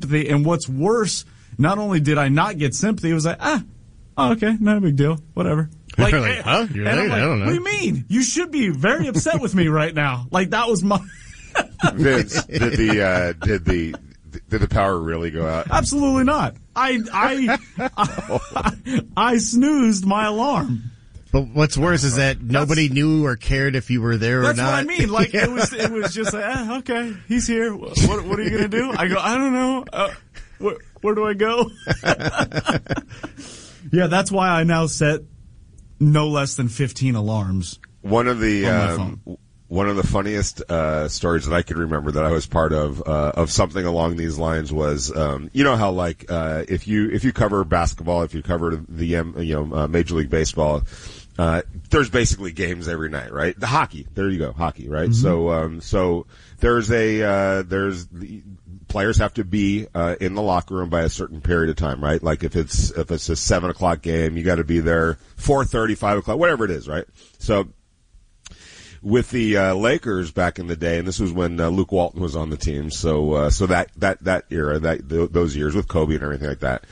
sympathy. And what's worse, not only did I not get sympathy, it was like, okay, no big deal, whatever. Like, huh? You're late? I don't know. What do you mean? You should be very upset with me right now. Like, that was my... Vince, did the power really go out? Absolutely not. I snoozed my alarm. But what's worse is that nobody knew or cared if you were there or not. That's what I mean. Like, it was just like, okay, he's here. What are you gonna do? I go, I don't know. Where do I go? Yeah, that's why I now set no less than 15 alarms. One of the funniest stories that I could remember that I was part of something along these lines was, you know how like if you cover basketball, if you cover the Major League Baseball, there's basically games every night, right? The hockey, there you go, hockey, right? Mm-hmm. So there's players have to be in the locker room by a certain period of time, right? Like if it's a 7:00 game, you got to be there 4:30, 5 o'clock, whatever it is, right? So with the Lakers back in the day, and this was when Luke Walton was on the team, so that era, those years with Kobe and everything like that,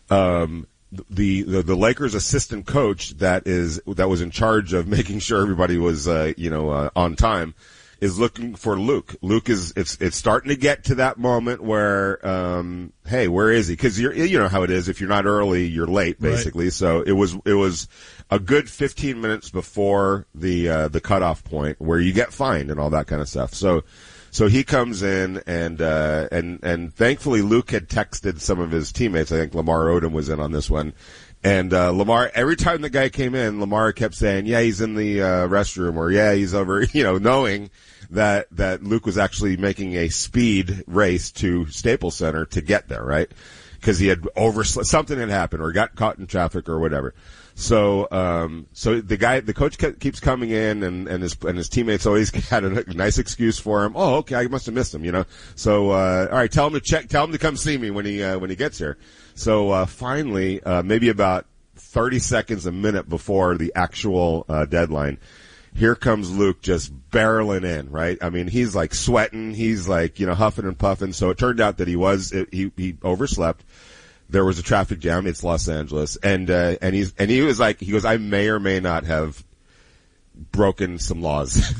the Lakers assistant coach that was in charge of making sure everybody was on time is looking for Luke. Luke it's starting to get to that moment where, hey, where is he? Cause you know how it is. If you're not early, you're late, basically. Right. So it was a good 15 minutes before the cutoff point where you get fined and all that kind of stuff. So he comes in and thankfully Luke had texted some of his teammates. I think Lamar Odom was in on this one. And Lamar, every time the guy came in, Lamar kept saying, yeah, he's in the restroom, or yeah, he's over, knowing that Luke was actually making a speed race to Staples Center to get there, right? Because he had something had happened or got caught in traffic or whatever. So the coach keeps coming in and his teammates always had a nice excuse for him. Oh, okay, I must have missed him, So, all right, tell him to come see me when he gets here. So, finally, maybe about 30 seconds, a minute before the actual, deadline, here comes Luke just barreling in, right? I mean, he's like sweating, he's like, huffing and puffing. So it turned out that he overslept. There was a traffic jam. It's Los Angeles. And he was like, he goes, I may or may not have broken some laws.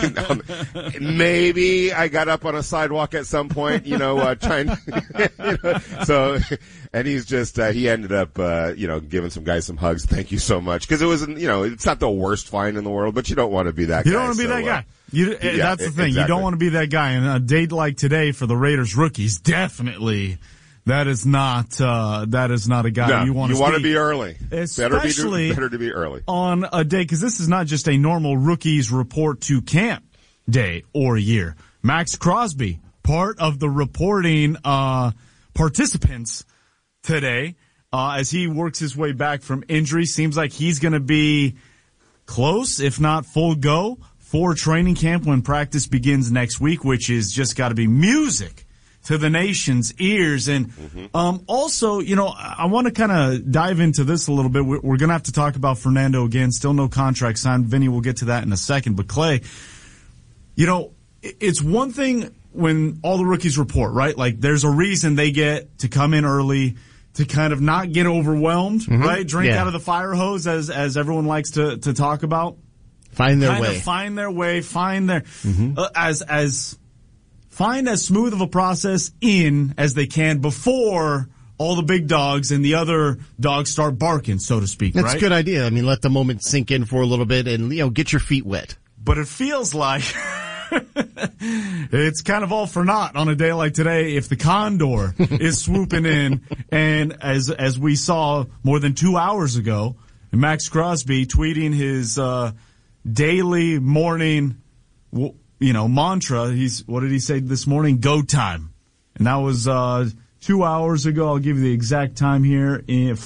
Maybe I got up on a sidewalk at some point, trying, so, and he's just, he ended up, giving some guys some hugs. Thank you so much. Cause it wasn't, it's not the worst fine in the world, but you don't want to be that guy. You don't want to be that guy. That's the thing. Exactly. You don't want to be that guy. And a date like today for the Raiders rookies, definitely. That is not a guy you want to want to be early. Especially better to be early on a day, because this is not just a normal rookies report to camp day or year. Max Crosby, part of the reporting participants today, as he works his way back from injury. Seems like he's going to be close, if not full go, for training camp when practice begins next week, which is just got to be music to the nation's ears. And also, I want to kind of dive into this a little bit. We're going to have to talk about Fernando again. Still no contract signed. Vinny, we'll get to that in a second. But Clay, it's one thing when all the rookies report, right? Like there's a reason they get to come in early to kind of not get overwhelmed, right? Drink out of the fire hose, as everyone likes to talk about. Find their way. Find as smooth of a process in as they can before all the big dogs and the other dogs start barking, so to speak. That's right? a good idea. I mean, let the moment sink in for a little bit and, get your feet wet. But it feels like it's kind of all for naught on a day like today if the condor is swooping in. And as we saw more than 2 hours ago, Max Crosby tweeting his daily morning mantra. What did he say this morning? Go time. And that was 2 hours ago. I'll give you the exact time here.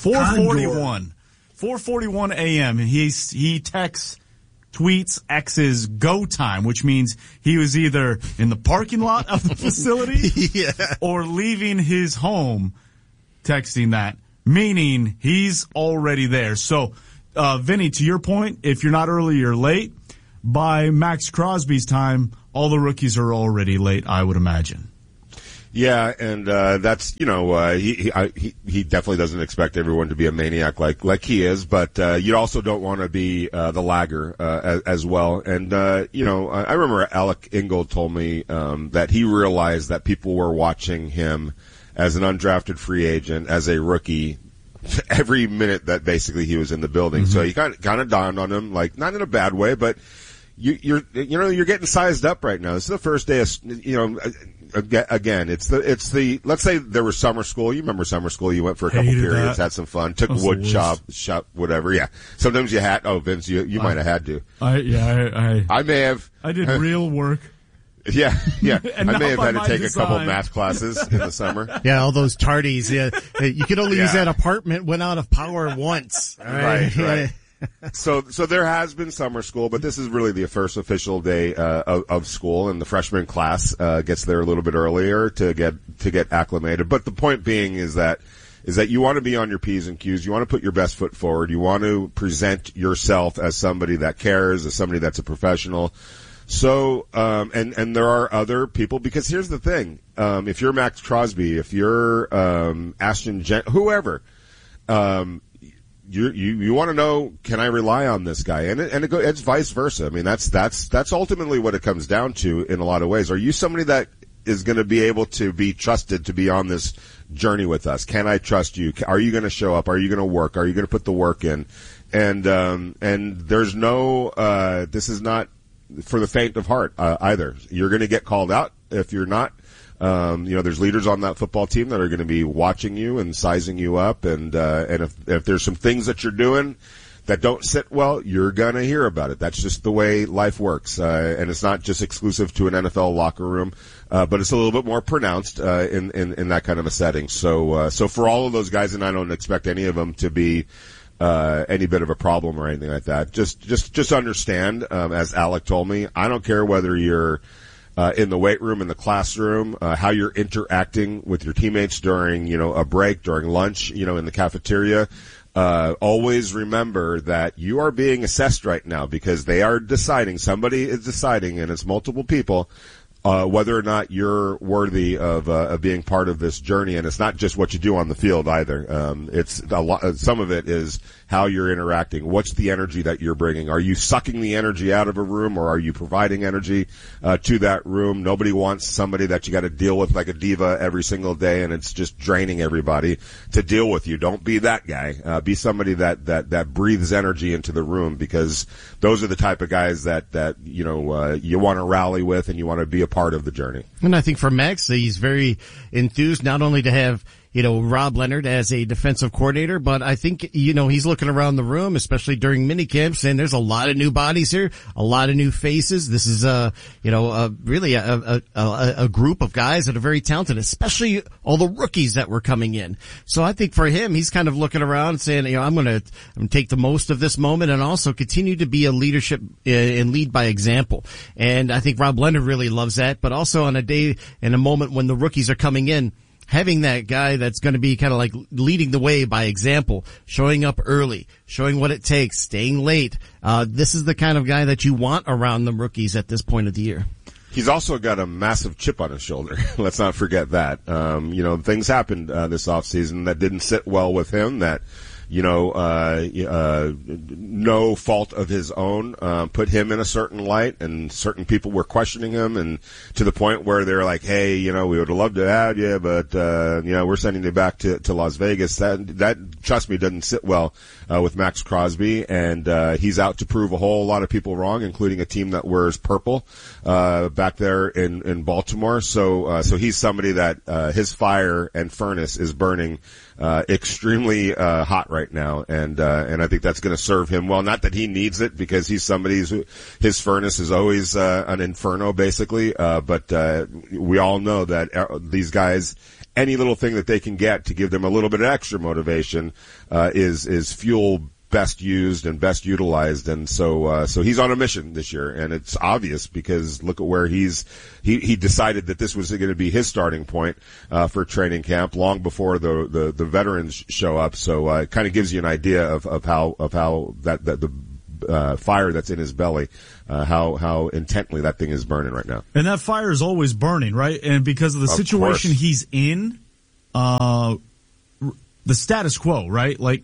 4:41 a.m. He texts, tweets X's go time, which means he was either in the parking lot of the facility or leaving his home, texting that, meaning he's already there. So, Vinny, to your point, if you're not early, you're late. By Max Crosby's time, all the rookies are already late, I would imagine. Yeah, and that's he definitely doesn't expect everyone to be a maniac like he is, but you also don't want to be the lagger as well. And I remember Alec Ingold told me that he realized that people were watching him as an undrafted free agent, as a rookie, every minute that basically he was in the building. Mm-hmm. So he kind of dawned on him, like, not in a bad way, but you're getting sized up right now. This is the first day of again, it's the let's say there was summer school. You remember summer school? You went for a couple periods, had some fun, took wood shop, whatever. Yeah, sometimes you had. Oh, Vince, you might have had to. I may have. I did real work. Yeah. And I may have had to take design. a couple math classes in the summer. Yeah, all those tardies. Yeah, you could only use that apartment went out of power once. Right. So there has been summer school, but this is really the first official day of school, and the freshman class gets there a little bit earlier to get acclimated. But the point being is that you want to be on your P's and Q's. You want to put your best foot forward. You want to present yourself as somebody that cares, as somebody that's a professional. So, and there are other people, because here's the thing. If you're Max Crosby, if you're Ashton whoever, you want to know, can I rely on this guy? And it's vice versa. I mean, that's ultimately what it comes down to in a lot of ways. Are you somebody that is going to be able to be trusted to be on this journey with us? Can I trust you? Are you going to show up? Are you going to work? Are you going to put the work in? And there's no, this is not for the faint of heart, either. You're going to get called out if you're not. There's leaders on that football team that are going to be watching you and sizing you up, and if there's some things that you're doing that don't sit well, you're going to hear about it. That's just the way life works, and it's not just exclusive to an NFL locker room, but it's a little bit more pronounced in that kind of a setting. So for all of those guys, and I don't expect any of them to be any bit of a problem or anything like that. Just understand, as Alec told me, I don't care whether you're in the weight room, in the classroom, how you're interacting with your teammates during, a break, during lunch, in the cafeteria. Always remember that you are being assessed right now, because somebody is deciding, and it's multiple people, whether or not you're worthy of being part of this journey. And it's not just what you do on the field either. It's a lot, some of it is how you're interacting. What's the energy that you're bringing? Are you sucking the energy out of a room, or are you providing energy to that room? Nobody wants somebody that you got to deal with like a diva every single day, and it's just draining everybody to deal with you. Don't be that guy. Be somebody that breathes energy into the room, because those are the type of guys that you want to rally with, and you want to be a part of the journey. And I think for Max, he's very enthused not only to have Rob Leonard as a defensive coordinator, but I think, he's looking around the room, especially during mini camps, and there's a lot of new bodies here, a lot of new faces. This is, really a group of guys that are very talented, especially all the rookies that were coming in. So I think for him, he's kind of looking around and saying, I'm going to take the most of this moment and also continue to be a leadership and lead by example. And I think Rob Leonard really loves that, but also on a day and a moment when the rookies are coming in, having that guy that's going to be kind of like leading the way by example, showing up early, showing what it takes, staying late. This is the kind of guy that you want around the rookies at this point of the year. He's also got a massive chip on his shoulder. Let's not forget that. Things happened this offseason that didn't sit well with him, that no fault of his own, put him in a certain light, and certain people were questioning him, and to the point where they're like, hey, we would have loved to have you, but, we're sending you back to Las Vegas. That, trust me, doesn't sit well, with Max Crosby, and, he's out to prove a whole lot of people wrong, including a team that wears purple, back there in Baltimore. So he's somebody that, his fire and furnace is burning, extremely hot right now, and I think that's going to serve him well. Not that he needs it, because he's somebody his furnace is always an inferno, basically. But we all know that these guys, any little thing that they can get to give them a little bit of extra motivation is fuel best used and best utilized. And so he's on a mission this year, and it's obvious, because look at where he decided that this was going to be his starting point, for training camp long before the veterans show up. So, it kind of gives you an idea of how the fire that's in his belly, how intently that thing is burning right now. And that fire is always burning, right? And because of the situation he's in, the status quo, right? Like,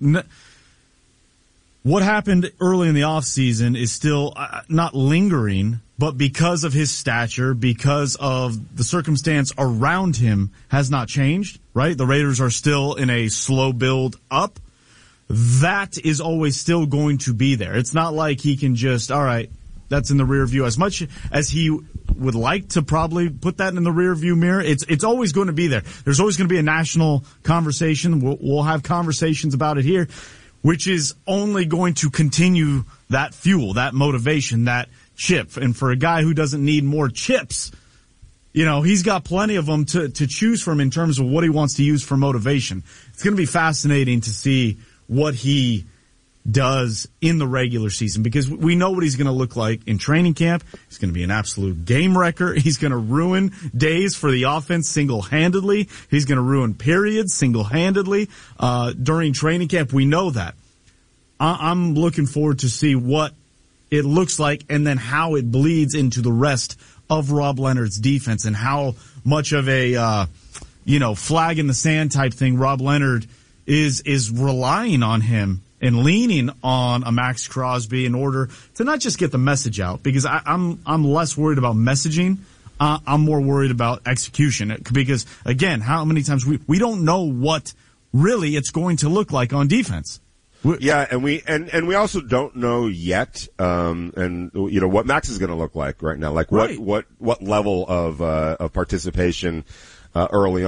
what happened early in the offseason is still not lingering, but because of his stature, because of the circumstance around him has not changed, right? The Raiders are still in a slow build up. That is always still going to be there. It's not like he can just, all right, that's in the rear view. As much as he would like to probably put that in the rear view mirror, it's always going to be there. There's always going to be a national conversation. We'll have conversations about it here, which is only going to continue that fuel, that motivation, that chip. And for a guy who doesn't need more chips, he's got plenty of them to choose from in terms of what he wants to use for motivation. It's going to be fascinating to see what he does in the regular season, because we know what he's going to look like in training camp. He's going to be an absolute game wrecker. He's going to ruin days for the offense single-handedly. He's going to ruin periods single-handedly during training camp. We know that. I'm looking forward to see what it looks like and then how it bleeds into the rest of Rob Leonard's defense and how much of a flag in the sand type thing Rob Leonard is relying on him and leaning on a Max Crosby in order to not just get the message out, because I'm less worried about messaging. I'm more worried about execution, because again, how many times we don't know what really it's going to look like on defense. Yeah, and we also don't know yet, what Max is going to look like right now. Like what level of participation early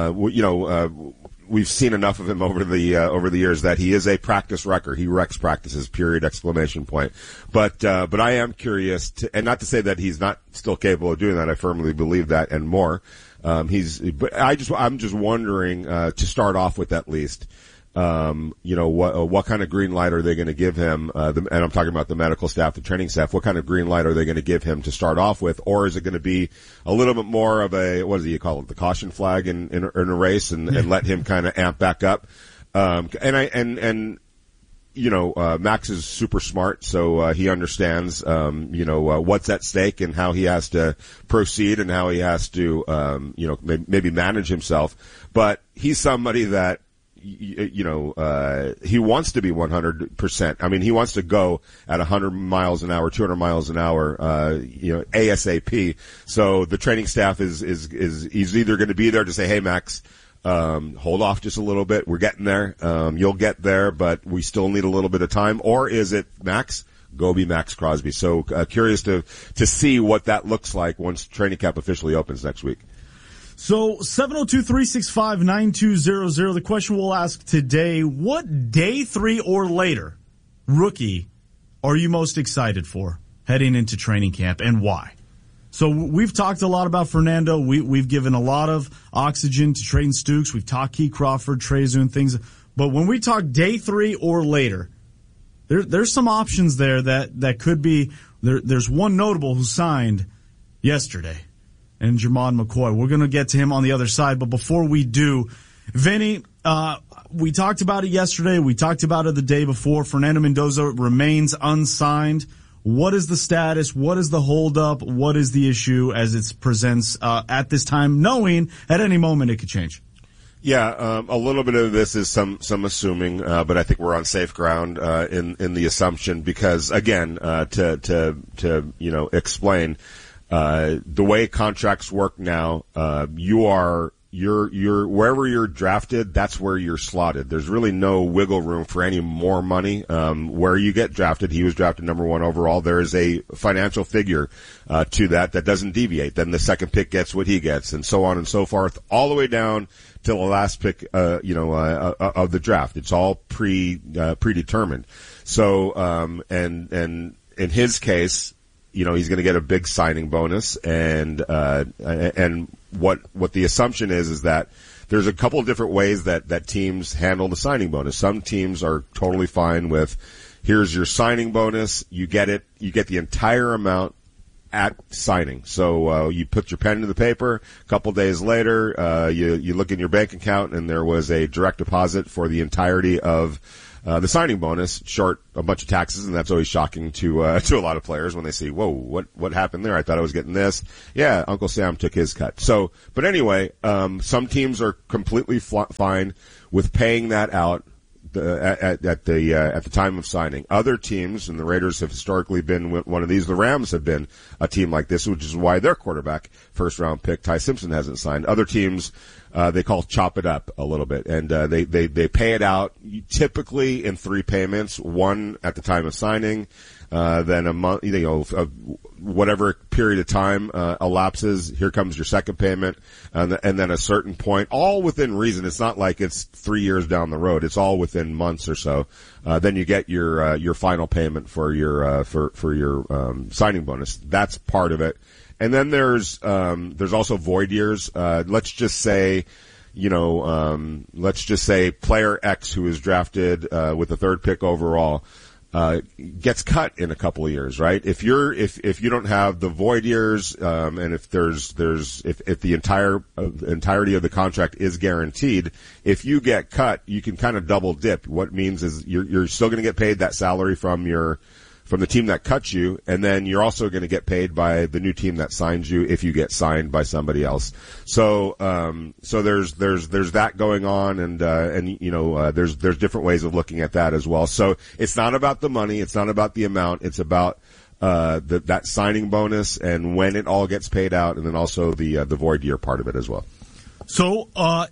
on. We've seen enough of him over the years that he is a practice wrecker. He wrecks practices, period, exclamation point. But I am curious and not to say that he's not still capable of doing that. I firmly believe that and more. I'm just wondering, to start off with at least, what kind of green light are they going to give him? And I'm talking about the medical staff, the training staff. What kind of green light are they going to give him to start off with? Or is it going to be a little bit more of a, what do you call it, the caution flag in a race and let him kind of amp back up? Max is super smart, so he understands, what's at stake and how he has to proceed and how he has to, maybe manage himself. But he's somebody that, he wants to be 100%. I mean, he wants to go at 100 miles an hour, 200 miles an hour, ASAP. So the training staff is he's either going to be there to say, hey, Max, hold off just a little bit. We're getting there. You'll get there, but we still need a little bit of time. Or is it, Max, go be Max Crosby? So, curious to see what that looks like once training camp officially opens next week. So 702-365-9200. The question we'll ask today, what day 3 or later rookie are you most excited for heading into training camp, and why? So we've talked a lot about Fernando. We've given a lot of oxygen to Trayton Stukes. We've talked Key Crawford, Trezu, and things. But when we talk day 3 or later, there's some options there that could be. There's one notable who signed yesterday, and Jermon McCoy. We're going to get to him on the other side, but before we do, Vinny, we talked about it yesterday. We talked about it the day before. Fernando Mendoza remains unsigned. What is the status? What is the holdup? What is the issue as it presents at this time, knowing at any moment it could change? Yeah, a little bit of this is some assuming, but I think we're on safe ground in the assumption, because again, to explain. The way contracts work now, you're wherever you're drafted, that's where you're slotted. There's really no wiggle room for any more money. Where you get drafted, he was drafted number 1 overall. There is a financial figure, to that doesn't deviate. Then the second pick gets what he gets, and so on and so forth, all the way down till the last pick, of the draft. It's all predetermined. So, and in his case, he's going to get a big signing bonus, and what the assumption is that there's a couple of different ways that teams handle the signing bonus. Some teams are totally fine with, here's your signing bonus, you get it, you get the entire amount at signing. So you put your pen to the paper. A couple days later, you look in your bank account, and there was a direct deposit for the entirety of the signing bonus, short a bunch of taxes, and that's always shocking to a lot of players when they see, whoa, what happened there? I thought I was getting this. Yeah, Uncle Sam took his cut. So, but anyway, some teams are completely fine with paying that out at the time of signing. Other teams, and the Raiders have historically been one of these. The Rams have been a team like this, which is why their quarterback, first round pick Ty Simpson, hasn't signed. Other teams, they call chop it up a little bit, and they pay it out typically in 3 payments. One at the time of signing, then a month, whatever period of time elapses. Here comes your second payment, and then a certain point, all within reason. It's not like it's 3 years down the road. It's all within months or so. Then you get your final payment for your signing bonus. That's part of it. And then there's also void years. Let's just say player X, who is drafted with the 3rd pick overall, gets cut in a couple of years, right? If you don't have the void years, and if the entirety of the contract is guaranteed, if you get cut, you can kind of double dip. What it means is you're still going to get paid that salary from the team that cut you, and then you're also going to get paid by the new team that signs you if you get signed by somebody else. So there's that going on, and there's different ways of looking at that as well. So it's not about the money, it's not about the amount, it's about that signing bonus and when it all gets paid out, and then also the void year part of it as well. So, when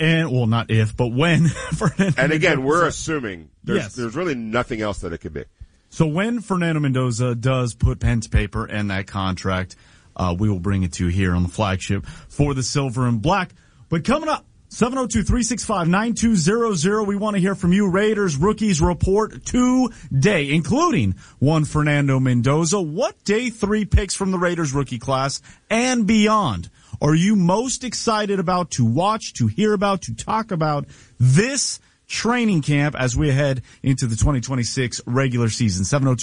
Fernando and again, we're assuming Yes. there's really nothing else that it could be. So when Fernando Mendoza does put pen to paper and that contract, we will bring it to you here on the flagship for the Silver and Black. But coming up, 702-365-9200, we want to hear from you. Raiders rookies report today, including one Fernando Mendoza. What day 3 picks from the Raiders rookie class and beyond are you most excited about to watch, to hear about, to talk about this training camp as we head into the 2026 regular season?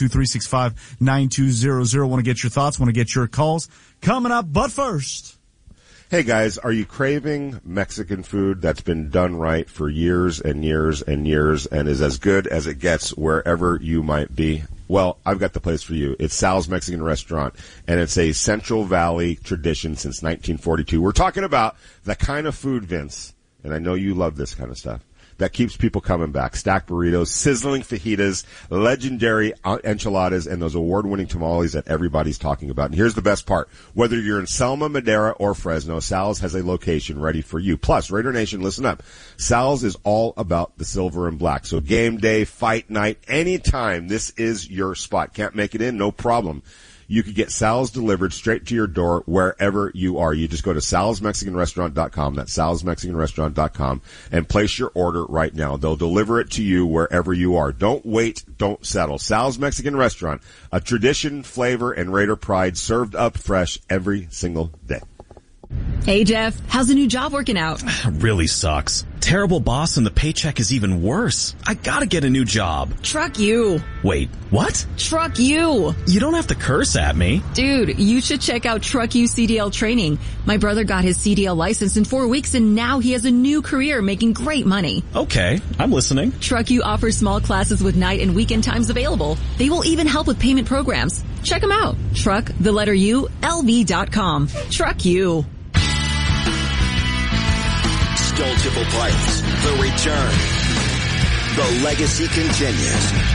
702-365-9200. Want to get your thoughts, want to get your calls coming up. But first, hey guys, are you craving Mexican food that's been done right for years and years and years and is as good as it gets wherever you might be? Well, I've got the place for you. It's Sal's Mexican Restaurant, and it's a Central Valley tradition since 1942. We're talking about the kind of food, Vince, and I know you love this kind of stuff, that keeps people coming back. Stacked burritos, sizzling fajitas, legendary enchiladas, and those award-winning tamales that everybody's talking about. And here's the best part. Whether you're in Selma, Madera, or Fresno, Sal's has a location ready for you. Plus, Raider Nation, listen up. Sal's is all about the silver and black. So game day, fight night, anytime, this is your spot. Can't make it in? No problem. You could get Sal's delivered straight to your door wherever you are. You just go to salsmexicanrestaurant.com. That's salsmexicanrestaurant.com and place your order right now. They'll deliver it to you wherever you are. Don't wait. Don't settle. Sal's Mexican Restaurant, a tradition, flavor, and Raider pride served up fresh every single day. Hey, Jeff, how's the new job working out? Really sucks. Terrible boss and the paycheck is even worse. I gotta get a new job. Truck you. Wait, what? Truck you. You don't have to curse at me. Dude, you should check out Truck You CDL training. My brother got his CDL license in 4 weeks and now he has a new career making great money. Okay, I'm listening. Truck You offers small classes with night and weekend times available. They will even help with payment programs. Check them out. Truck, the letter U, LV.com. Truck You. Stoltable Pipes, the return. The legacy continues.